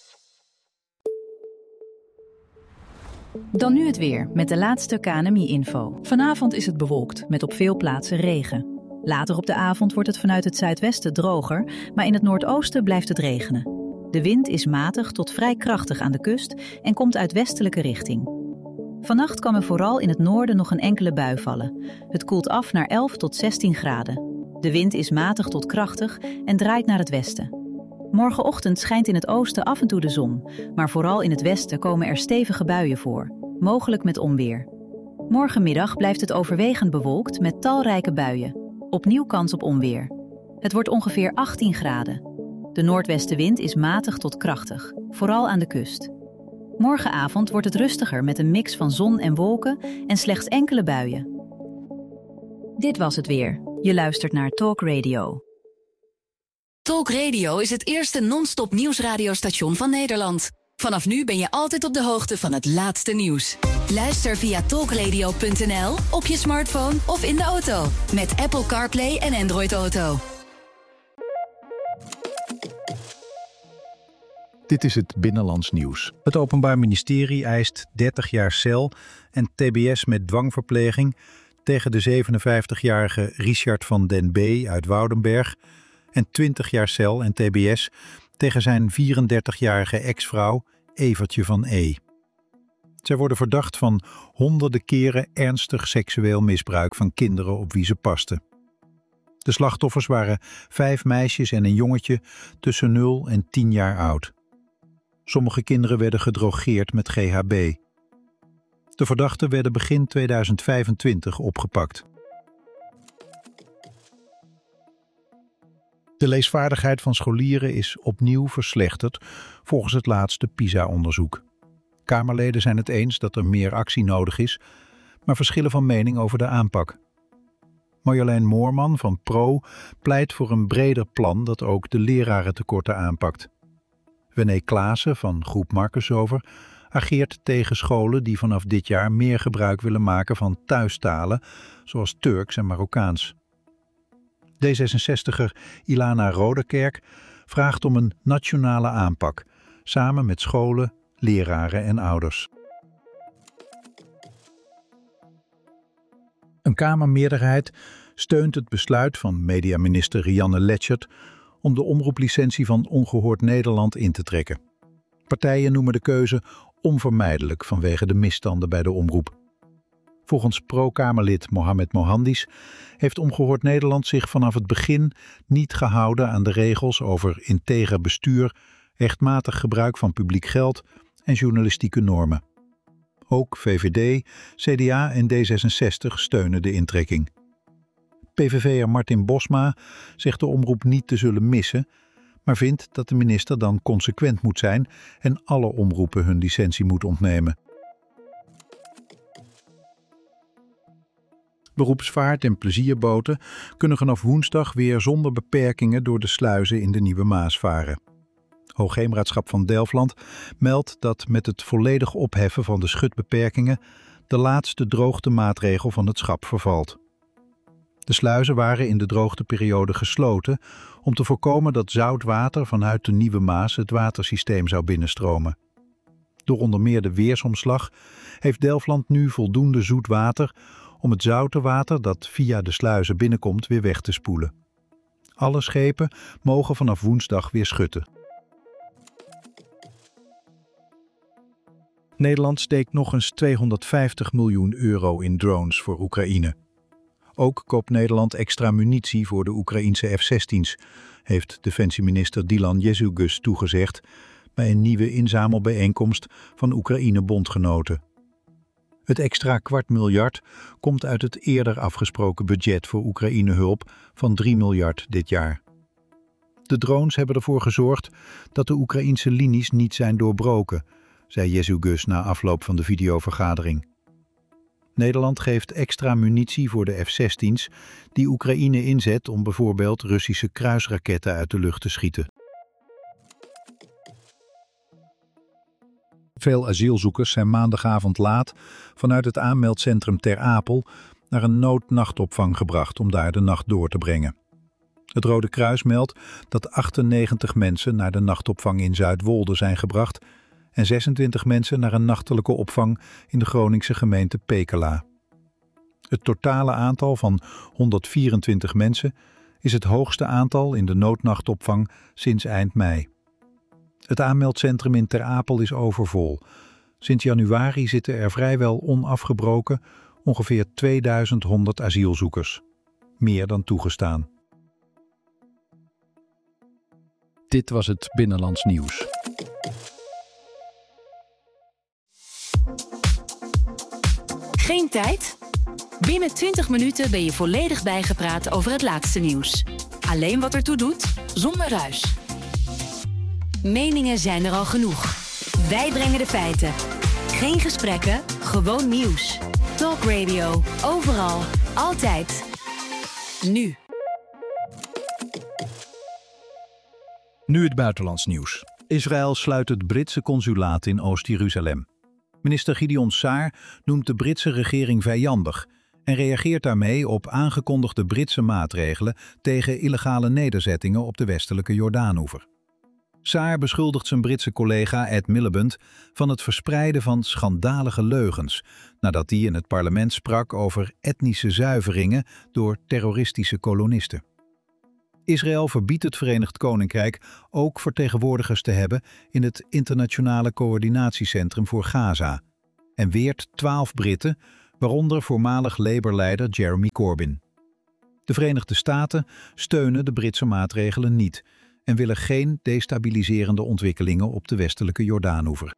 Dan nu het weer met de laatste KNMI-info. Vanavond is het bewolkt met op veel plaatsen regen. Later op de avond wordt het vanuit het zuidwesten droger, maar in het noordoosten blijft het regenen. De wind is matig tot vrij krachtig aan de kust en komt uit westelijke richting. Vannacht kan er vooral in het noorden nog een enkele bui vallen. Het koelt af naar 11 tot 16 graden. De wind is matig tot krachtig en draait naar het westen. Morgenochtend schijnt in het oosten af en toe de zon, maar vooral in het westen komen er stevige buien voor, mogelijk met onweer. Morgenmiddag blijft het overwegend bewolkt met talrijke buien. Opnieuw kans op onweer. Het wordt ongeveer 18 graden. De noordwestenwind is matig tot krachtig, vooral aan de kust. Morgenavond wordt het rustiger met een mix van zon en wolken en slechts enkele buien. Dit was het weer. Je luistert naar Talk Radio. Talk Radio is het eerste non-stop nieuwsradiostation van Nederland. Vanaf nu ben je altijd op de hoogte van het laatste nieuws. Luister via talkradio.nl, op je smartphone of in de auto. Met Apple CarPlay en Android Auto. Dit is het Binnenlands Nieuws. Het Openbaar Ministerie eist 30 jaar cel en tbs met dwangverpleging tegen de 57-jarige Richard van den B. uit Woudenberg en 20 jaar cel en tbs tegen zijn 34-jarige ex-vrouw Evertje van E. Zij worden verdacht van honderden keren ernstig seksueel misbruik van kinderen op wie ze pasten. De slachtoffers waren 5 meisjes en een jongetje tussen 0 en 10 jaar oud. Sommige kinderen werden gedrogeerd met GHB. De verdachten werden begin 2025 opgepakt. De leesvaardigheid van scholieren is opnieuw verslechterd volgens het laatste PISA-onderzoek. Kamerleden zijn het eens dat er meer actie nodig is, maar verschillen van mening over de aanpak. Marjolein Moorman van PRO pleit voor een breder plan dat ook de lerarentekorten aanpakt. René Klaassen van Groep Marcussover ageert tegen scholen die vanaf dit jaar meer gebruik willen maken van thuistalen, zoals Turks en Marokkaans. D66er Ilana Rodekerk vraagt om een nationale aanpak, samen met scholen, leraren en ouders. Een Kamermeerderheid steunt het besluit van mediaminister Rianne Letchert om de omroeplicentie van Ongehoord Nederland in te trekken. Partijen noemen de keuze onvermijdelijk vanwege de misstanden bij de omroep. Volgens pro-Kamerlid Mohamed Mohandis heeft Ongehoord Nederland zich vanaf het begin niet gehouden aan de regels over integer bestuur, rechtmatig gebruik van publiek geld en journalistieke normen. Ook VVD, CDA en D66 steunen de intrekking. PVV'er Martin Bosma zegt de omroep niet te zullen missen, maar vindt dat de minister dan consequent moet zijn en alle omroepen hun licentie moet ontnemen. Beroepsvaart en plezierboten kunnen vanaf woensdag weer zonder beperkingen door de sluizen in de Nieuwe Maas varen. Hoogheemraadschap van Delfland meldt dat met het volledig opheffen van de schutbeperkingen de laatste droogtemaatregel van het schap vervalt. De sluizen waren in de droogteperiode gesloten om te voorkomen dat zout water vanuit de Nieuwe Maas het watersysteem zou binnenstromen. Door onder meer de weersomslag heeft Delfland nu voldoende zoet water om het zoute water dat via de sluizen binnenkomt weer weg te spoelen. Alle schepen mogen vanaf woensdag weer schutten. Nederland steekt nog eens €250 miljoen in drones voor Oekraïne. Ook koopt Nederland extra munitie voor de Oekraïense F-16's, heeft defensieminister Dylan Jezugus toegezegd bij een nieuwe inzamelbijeenkomst van Oekraïne-bondgenoten. Het extra $250 miljoen komt uit het eerder afgesproken budget voor Oekraïne-hulp van $3 miljard dit jaar. De drones hebben ervoor gezorgd dat de Oekraïense linies niet zijn doorbroken, zei Jezugus na afloop van de videovergadering. Nederland geeft extra munitie voor de F-16's die Oekraïne inzet om bijvoorbeeld Russische kruisraketten uit de lucht te schieten. Veel asielzoekers zijn maandagavond laat vanuit het aanmeldcentrum Ter Apel naar een noodnachtopvang gebracht om daar de nacht door te brengen. Het Rode Kruis meldt dat 98 mensen naar de nachtopvang in Zuidwolde zijn gebracht en 26 mensen naar een nachtelijke opvang in de Groningse gemeente Pekela. Het totale aantal van 124 mensen is het hoogste aantal in de noodnachtopvang sinds eind mei. Het aanmeldcentrum in Ter Apel is overvol. Sinds januari zitten er vrijwel onafgebroken ongeveer 2100 asielzoekers. Meer dan toegestaan. Dit was het Binnenlands Nieuws. Geen tijd? Binnen 20 minuten ben je volledig bijgepraat over het laatste nieuws. Alleen wat ertoe doet, zonder ruis. Meningen zijn er al genoeg. Wij brengen de feiten. Geen gesprekken, gewoon nieuws. Talk Radio, overal, altijd. Nu. Nu het buitenlands nieuws. Israël sluit het Britse consulaat in Oost-Jeruzalem. Minister Gideon Saar noemt de Britse regering vijandig en reageert daarmee op aangekondigde Britse maatregelen tegen illegale nederzettingen op de westelijke Jordaanoever. Saar beschuldigt zijn Britse collega Ed Miliband van het verspreiden van schandalige leugens, nadat hij in het parlement sprak over etnische zuiveringen door terroristische kolonisten. Israël verbiedt het Verenigd Koninkrijk ook vertegenwoordigers te hebben in het Internationale Coördinatiecentrum voor Gaza en weert 12 Britten, waaronder voormalig Labour-leider Jeremy Corbyn. De Verenigde Staten steunen de Britse maatregelen niet en willen geen destabiliserende ontwikkelingen op de westelijke Jordaanoever.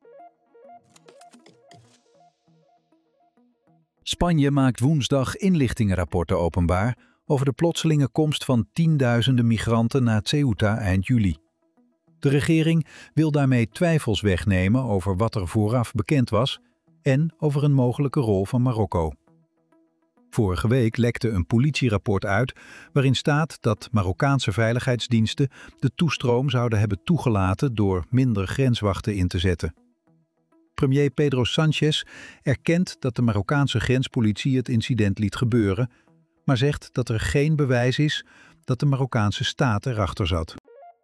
Spanje maakt woensdag inlichtingenrapporten openbaar over de plotselinge komst van tienduizenden migranten naar Ceuta eind juli. De regering wil daarmee twijfels wegnemen over wat er vooraf bekend was en over een mogelijke rol van Marokko. Vorige week lekte een politierapport uit waarin staat dat Marokkaanse veiligheidsdiensten de toestroom zouden hebben toegelaten door minder grenswachten in te zetten. Premier Pedro Sánchez erkent dat de Marokkaanse grenspolitie het incident liet gebeuren, maar zegt dat er geen bewijs is dat de Marokkaanse staat erachter zat.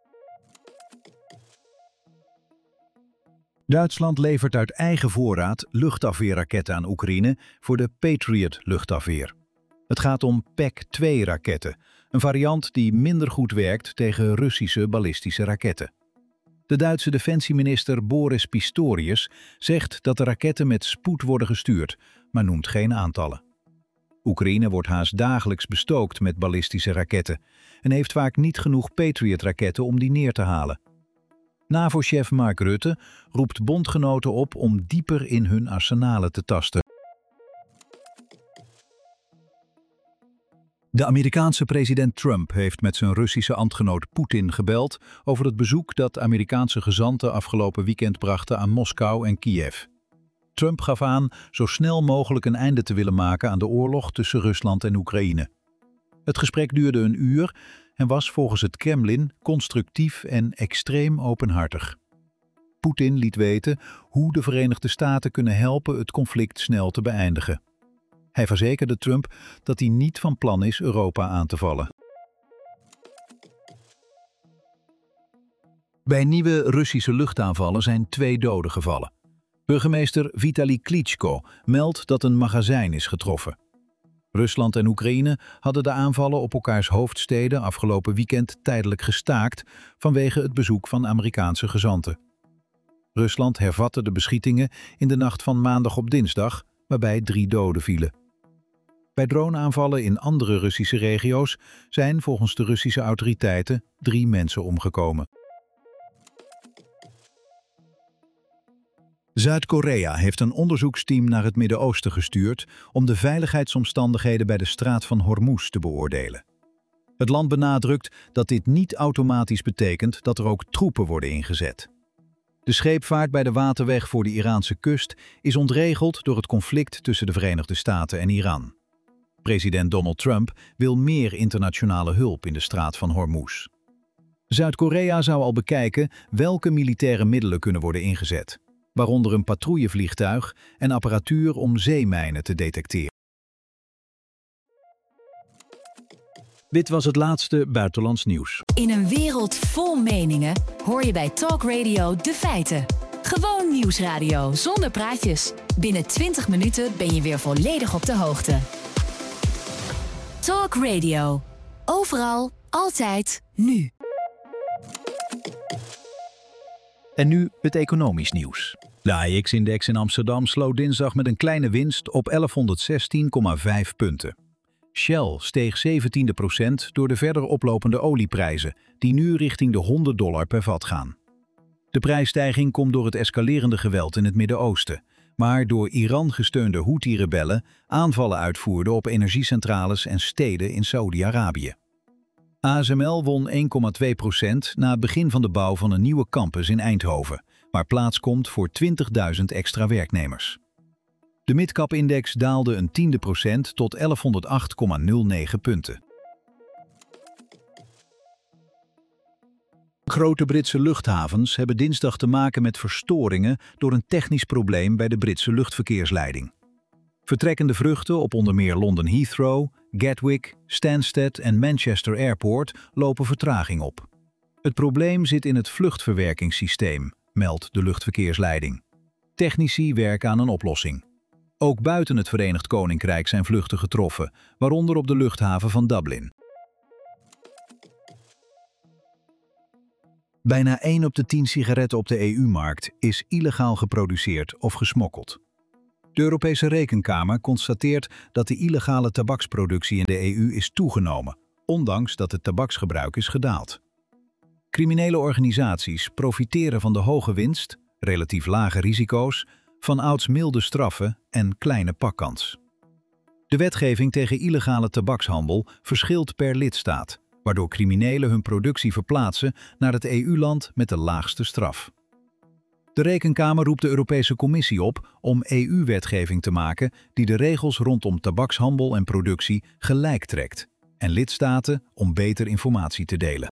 Duitsland levert uit eigen voorraad luchtafweerraketten aan Oekraïne voor de Patriot luchtafweer. Het gaat om PAC-2-raketten, een variant die minder goed werkt tegen Russische ballistische raketten. De Duitse defensieminister Boris Pistorius zegt dat de raketten met spoed worden gestuurd, maar noemt geen aantallen. Oekraïne wordt haast dagelijks bestookt met ballistische raketten en heeft vaak niet genoeg Patriot-raketten om die neer te halen. NAVO-chef Mark Rutte roept bondgenoten op om dieper in hun arsenalen te tasten. De Amerikaanse president Trump heeft met zijn Russische ambtgenoot Poetin gebeld over het bezoek dat Amerikaanse gezanten afgelopen weekend brachten aan Moskou en Kiev. Trump gaf aan zo snel mogelijk een einde te willen maken aan de oorlog tussen Rusland en Oekraïne. Het gesprek duurde een uur en was volgens het Kremlin constructief en extreem openhartig. Poetin liet weten hoe de Verenigde Staten kunnen helpen het conflict snel te beëindigen. Hij verzekerde Trump dat hij niet van plan is Europa aan te vallen. Bij nieuwe Russische luchtaanvallen zijn 2 doden gevallen. Burgemeester Vitali Klitschko meldt dat een magazijn is getroffen. Rusland en Oekraïne hadden de aanvallen op elkaars hoofdsteden afgelopen weekend tijdelijk gestaakt vanwege het bezoek van Amerikaanse gezanten. Rusland hervatte de beschietingen in de nacht van maandag op dinsdag, waarbij 3 doden vielen. Bij droneaanvallen in andere Russische regio's zijn volgens de Russische autoriteiten 3 mensen omgekomen. Zuid-Korea heeft een onderzoeksteam naar het Midden-Oosten gestuurd om de veiligheidsomstandigheden bij de straat van Hormuz te beoordelen. Het land benadrukt dat dit niet automatisch betekent dat er ook troepen worden ingezet. De scheepvaart bij de waterweg voor de Iraanse kust is ontregeld door het conflict tussen de Verenigde Staten en Iran. President Donald Trump wil meer internationale hulp in de straat van Hormuz. Zuid-Korea zou al bekijken welke militaire middelen kunnen worden ingezet, waaronder een patrouillevliegtuig en apparatuur om zeemijnen te detecteren. Dit was het laatste buitenlands nieuws. In een wereld vol meningen hoor je bij Talk Radio de feiten. Gewoon nieuwsradio zonder praatjes. Binnen 20 minuten ben je weer volledig op de hoogte. Talk Radio. Overal, altijd, nu. En nu het economisch nieuws. De AEX-index in Amsterdam sloot dinsdag met een kleine winst op 1116,5 punten. Shell steeg 17% door de verder oplopende olieprijzen, die nu richting de $100 per vat gaan. De prijsstijging komt door het escalerende geweld in het Midden-Oosten, maar door Iran gesteunde Houthi-rebellen aanvallen uitvoerden op energiecentrales en steden in Saoedi-Arabië. ASML won 1,2% na het begin van de bouw van een nieuwe campus in Eindhoven, waar plaats komt voor 20.000 extra werknemers. De midcap-index daalde een 0,1% tot 1108,09 punten. Grote Britse luchthavens hebben dinsdag te maken met verstoringen door een technisch probleem bij de Britse luchtverkeersleiding. Vertrekkende vluchten op onder meer London Heathrow, Gatwick, Stansted en Manchester Airport lopen vertraging op. Het probleem zit in het vluchtverwerkingssysteem, meldt de luchtverkeersleiding. Technici werken aan een oplossing. Ook buiten het Verenigd Koninkrijk zijn vluchten getroffen, waaronder op de luchthaven van Dublin. Bijna 1 op de 10 sigaretten op de EU-markt is illegaal geproduceerd of gesmokkeld. De Europese Rekenkamer constateert dat de illegale tabaksproductie in de EU is toegenomen, ondanks dat het tabaksgebruik is gedaald. Criminele organisaties profiteren van de hoge winst, relatief lage risico's, vanouds milde straffen en kleine pakkans. De wetgeving tegen illegale tabakshandel verschilt per lidstaat, waardoor criminelen hun productie verplaatsen naar het EU-land met de laagste straf. De Rekenkamer roept de Europese Commissie op om EU-wetgeving te maken die de regels rondom tabakshandel en productie gelijk trekt en lidstaten om beter informatie te delen.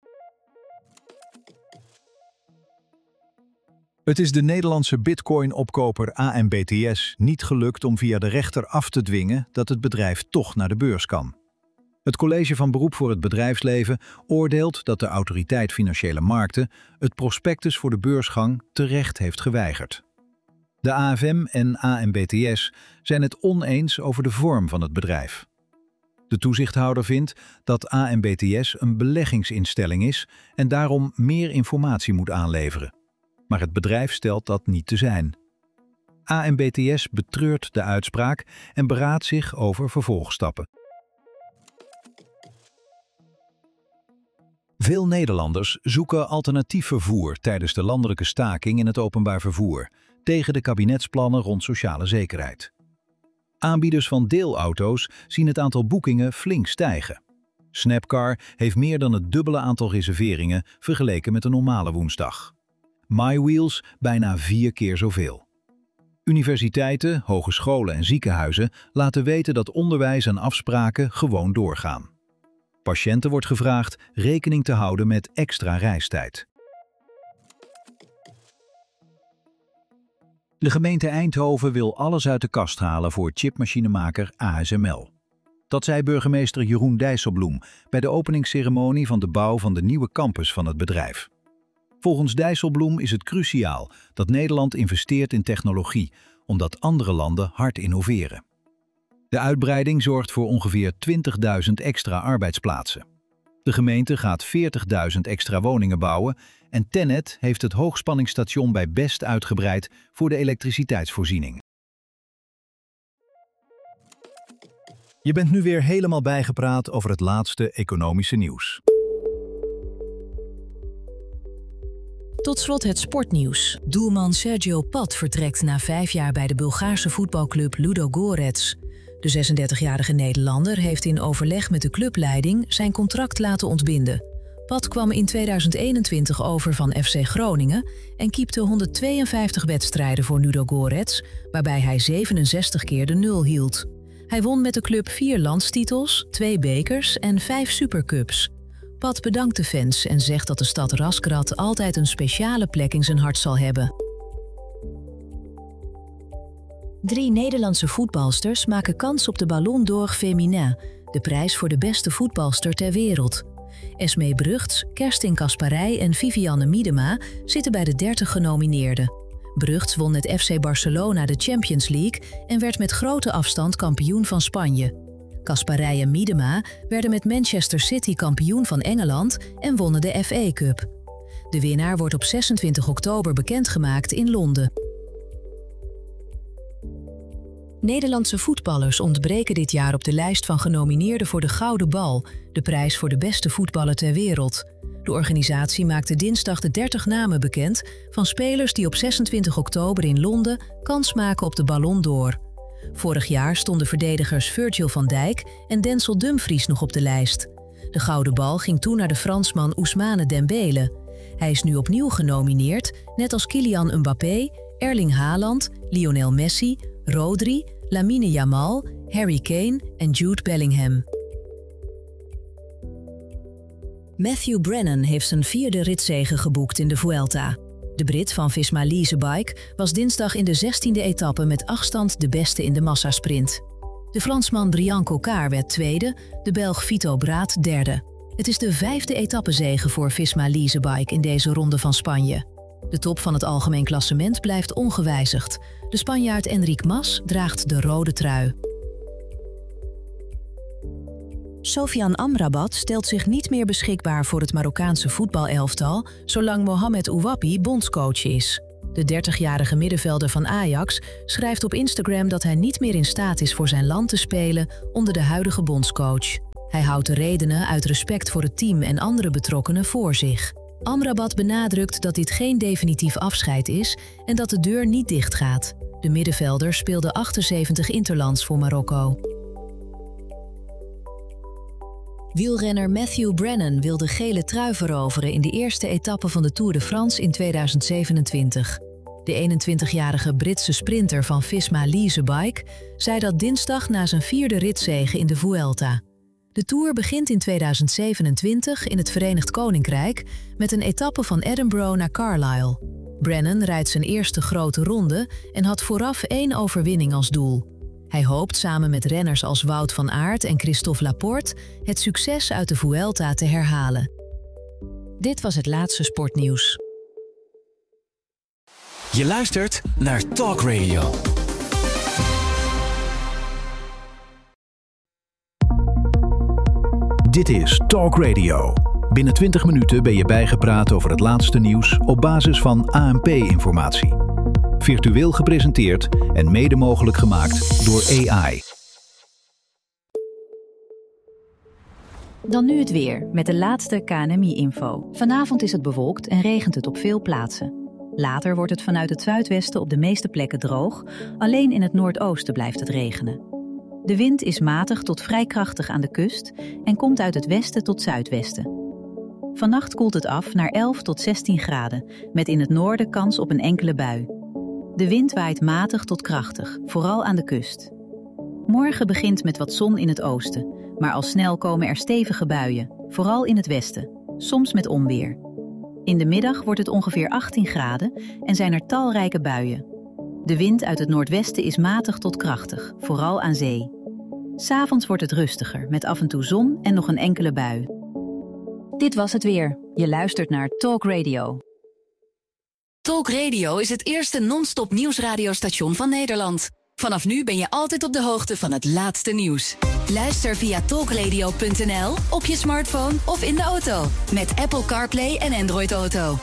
Het is de Nederlandse bitcoin-opkoper AMBTS niet gelukt om via de rechter af te dwingen dat het bedrijf toch naar de beurs kan. Het College van Beroep voor het Bedrijfsleven oordeelt dat de Autoriteit Financiële Markten het prospectus voor de beursgang terecht heeft geweigerd. De AFM en AMBTS zijn het oneens over de vorm van het bedrijf. De toezichthouder vindt dat AMBTS een beleggingsinstelling is en daarom meer informatie moet aanleveren. Maar het bedrijf stelt dat niet te zijn. AMBTS betreurt de uitspraak en beraadt zich over vervolgstappen. Veel Nederlanders zoeken alternatief vervoer tijdens de landelijke staking in het openbaar vervoer, tegen de kabinetsplannen rond sociale zekerheid. Aanbieders van deelauto's zien het aantal boekingen flink stijgen. Snapcar heeft meer dan het dubbele aantal reserveringen vergeleken met een normale woensdag. MyWheels bijna 4 keer zoveel. Universiteiten, hogescholen en ziekenhuizen laten weten dat onderwijs en afspraken gewoon doorgaan. Patiënten wordt gevraagd rekening te houden met extra reistijd. De gemeente Eindhoven wil alles uit de kast halen voor chipmachinemaker ASML. Dat zei burgemeester Jeroen Dijsselbloem bij de openingsceremonie van de bouw van de nieuwe campus van het bedrijf. Volgens Dijsselbloem is het cruciaal dat Nederland investeert in technologie, omdat andere landen hard innoveren. De uitbreiding zorgt voor ongeveer 20.000 extra arbeidsplaatsen. De gemeente gaat 40.000 extra woningen bouwen en TenneT heeft het hoogspanningsstation bij Best uitgebreid voor de elektriciteitsvoorziening. Je bent nu weer helemaal bijgepraat over het laatste economische nieuws. Tot slot het sportnieuws. Doelman Sergio Pat vertrekt na 5 jaar bij de Bulgaarse voetbalclub Ludogorets. De 36-jarige Nederlander heeft in overleg met de clubleiding zijn contract laten ontbinden. Pat kwam in 2021 over van FC Groningen en keepte 152 wedstrijden voor Ludogorets, waarbij hij 67 keer de 0 hield. Hij won met de club 4 landstitels, 2 bekers en 5 supercups. Pat bedankt de fans en zegt dat de stad Razgrad altijd een speciale plek in zijn hart zal hebben. 3 Nederlandse voetbalsters maken kans op de Ballon d'Or Féminin, de prijs voor de beste voetbalster ter wereld. Esmee Brugts, Kerstin Kasparij en Vivianne Miedema zitten bij de 30 genomineerden. Brugts won met FC Barcelona de Champions League en werd met grote afstand kampioen van Spanje. Kasparij en Miedema werden met Manchester City kampioen van Engeland en wonnen de FA Cup. De winnaar wordt op 26 oktober bekendgemaakt in Londen. Nederlandse voetballers ontbreken dit jaar op de lijst van genomineerden voor de Gouden Bal, de prijs voor de beste voetballer ter wereld. De organisatie maakte dinsdag de 30 namen bekend van spelers die op 26 oktober in Londen kans maken op de Ballon d'Or. Vorig jaar stonden verdedigers Virgil van Dijk en Denzel Dumfries nog op de lijst. De Gouden Bal ging toen naar de Fransman Ousmane Dembele. Hij is nu opnieuw genomineerd, net als Kylian Mbappé, Erling Haaland, Lionel Messi, Rodri, Lamine Yamal, Harry Kane en Jude Bellingham. Matthew Brennan heeft zijn 4e ritzege geboekt in de Vuelta. De Brit van Visma Leasebike was dinsdag in de 16e etappe met afstand de beste in de massasprint. De Fransman Brian Cocard werd 2e, de Belg Vito Braat 3e. Het is de 5e etappezege voor Visma Leasebike in deze ronde van Spanje. De top van het algemeen klassement blijft ongewijzigd. De Spanjaard Enric Mas draagt de rode trui. Sofiane Amrabat stelt zich niet meer beschikbaar voor het Marokkaanse voetbalelftal zolang Mohamed Ouapi bondscoach is. De 30-jarige middenvelder van Ajax schrijft op Instagram dat hij niet meer in staat is voor zijn land te spelen onder de huidige bondscoach. Hij houdt de redenen uit respect voor het team en andere betrokkenen voor zich. Amrabat benadrukt dat dit geen definitief afscheid is en dat de deur niet dichtgaat. De middenvelder speelde 78 interlands voor Marokko. Wielrenner Matthew Brennan wil de gele trui veroveren in de eerste etappe van de Tour de France in 2027. De 21-jarige Britse sprinter van Visma Lease Bike zei dat dinsdag na zijn 4e ritzege in de Vuelta. De Tour begint in 2027 in het Verenigd Koninkrijk met een etappe van Edinburgh naar Carlisle. Brennan rijdt zijn eerste grote ronde en had vooraf 1 overwinning als doel. Hij hoopt samen met renners als Wout van Aert en Christophe Laporte het succes uit de Vuelta te herhalen. Dit was het laatste sportnieuws. Je luistert naar Talk Radio. Dit is Talk Radio. Binnen 20 minuten ben je bijgepraat over het laatste nieuws op basis van ANP-informatie. Virtueel gepresenteerd en mede mogelijk gemaakt door AI. Dan nu het weer, met de laatste KNMI-info. Vanavond is het bewolkt en regent het op veel plaatsen. Later wordt het vanuit het zuidwesten op de meeste plekken droog. Alleen in het noordoosten blijft het regenen. De wind is matig tot vrij krachtig aan de kust en komt uit het westen tot zuidwesten. Vannacht koelt het af naar 11 tot 16 graden, met in het noorden kans op een enkele bui. De wind waait matig tot krachtig, vooral aan de kust. Morgen begint met wat zon in het oosten, maar al snel komen er stevige buien, vooral in het westen, soms met onweer. In de middag wordt het ongeveer 18 graden en zijn er talrijke buien. De wind uit het noordwesten is matig tot krachtig, vooral aan zee. 'S Avonds wordt het rustiger, met af en toe zon en nog een enkele bui. Dit was het weer. Je luistert naar Talk Radio. Talk Radio is het eerste non-stop nieuwsradiostation van Nederland. Vanaf nu ben je altijd op de hoogte van het laatste nieuws. Luister via talkradio.nl, op je smartphone of in de auto. Met Apple CarPlay en Android Auto.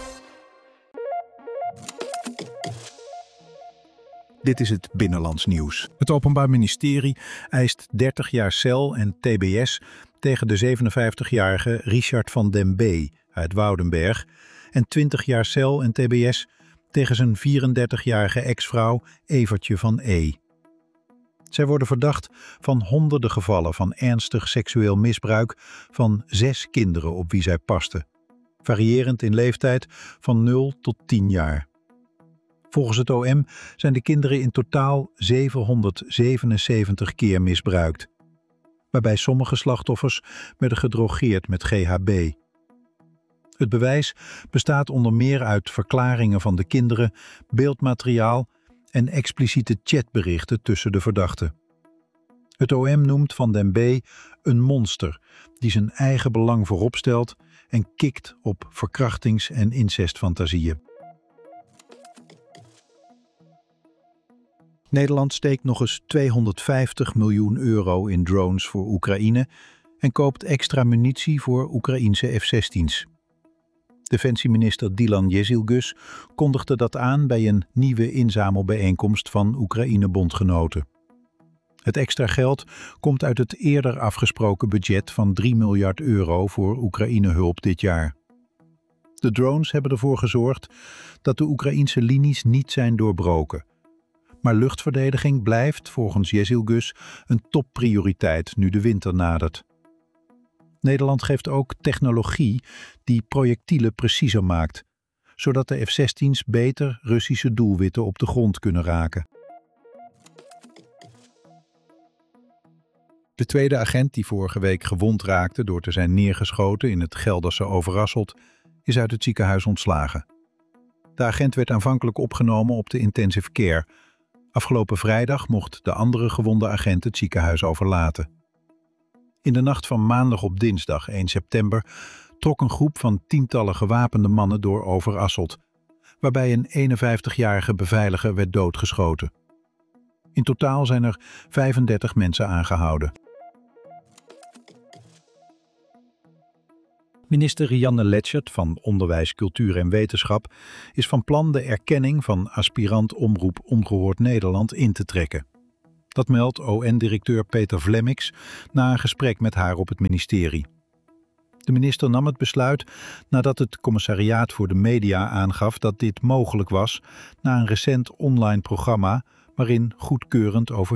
Dit is het Binnenlands Nieuws. Het Openbaar Ministerie eist 30 jaar cel en tbs tegen de 57-jarige Richard van den B. uit Woudenberg en 20 jaar cel en tbs tegen zijn 34-jarige ex-vrouw Evertje van E. Zij worden verdacht van honderden gevallen van ernstig seksueel misbruik van 6 kinderen op wie zij pasten, variërend in leeftijd van 0 tot 10 jaar. Volgens het OM zijn de kinderen in totaal 777 keer misbruikt, waarbij sommige slachtoffers werden gedrogeerd met GHB. Het bewijs bestaat onder meer uit verklaringen van de kinderen, beeldmateriaal en expliciete chatberichten tussen de verdachten. Het OM noemt Van den B. een monster die zijn eigen belang voorop stelt en kikt op verkrachtings- en incestfantasieën. Nederland steekt nog eens 250 miljoen euro in drones voor Oekraïne en koopt extra munitie voor Oekraïense F-16's. Defensieminister Dylan Jezilgus kondigde dat aan bij een nieuwe inzamelbijeenkomst van Oekraïne-bondgenoten. Het extra geld komt uit het eerder afgesproken budget van 3 miljard euro voor Oekraïne-hulp dit jaar. De drones hebben ervoor gezorgd dat de Oekraïense linies niet zijn doorbroken. Maar luchtverdediging blijft volgens Jezilgus een topprioriteit nu de winter nadert. Nederland geeft ook technologie die projectielen preciezer maakt, zodat de F-16's beter Russische doelwitten op de grond kunnen raken. De tweede agent die vorige week gewond raakte door te zijn neergeschoten in het Gelderse Overasselt is uit het ziekenhuis ontslagen. De agent werd aanvankelijk opgenomen op de intensive care. Afgelopen vrijdag mocht de andere gewonde agent het ziekenhuis overlaten. In de nacht van maandag op dinsdag 1 september trok een groep van tientallen gewapende mannen door Overasselt, waarbij een 51-jarige beveiliger werd doodgeschoten. In totaal zijn er 35 mensen aangehouden. Minister Rianne Letschert van Onderwijs, Cultuur en Wetenschap is van plan de erkenning van aspirant Omroep Ongehoord Nederland in te trekken. Dat meldt ON-directeur Peter Vlemmix na een gesprek met haar op het ministerie. De minister nam het besluit nadat het Commissariaat voor de Media aangaf dat dit mogelijk was na een recent online programma waarin goedkeurend over